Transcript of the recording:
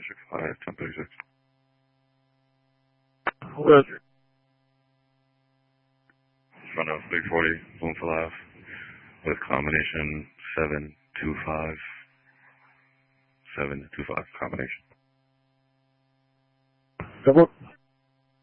1036. Roger. Front of 340, Boom for Life, with combination 725. 725 combination. Double.